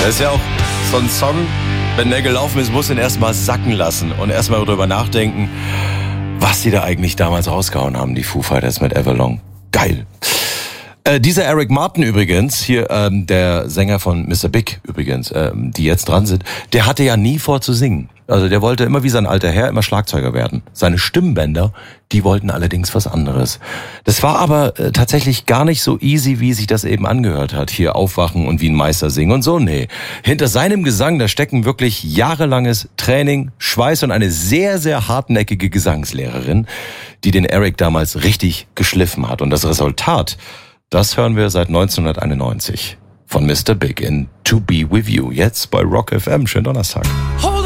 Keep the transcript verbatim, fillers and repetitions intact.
Das ist ja auch so ein Song, wenn der gelaufen ist, muss ihn erstmal sacken lassen und erstmal darüber nachdenken, was die da eigentlich damals rausgehauen haben, die Foo Fighters mit Everlong. Geil. Äh, dieser Eric Martin übrigens, hier ähm, der Sänger von Mister Big übrigens, ähm, die jetzt dran sind, der hatte ja nie vor zu singen. Also der wollte immer wie sein alter Herr immer Schlagzeuger werden. Seine Stimmbänder, die wollten allerdings was anderes. Das war aber äh, tatsächlich gar nicht so easy, wie sich das eben angehört hat. Hier aufwachen und wie ein Meister singen und so, nee. Hinter seinem Gesang, da stecken wirklich jahrelanges Training, Schweiß und eine sehr, sehr hartnäckige Gesangslehrerin, die den Eric damals richtig geschliffen hat. Und das Resultat, das hören wir seit neunzehnhunderteinundneunzig von Mister Big in To Be With You. Jetzt bei Rock F M. Schönen Donnerstag.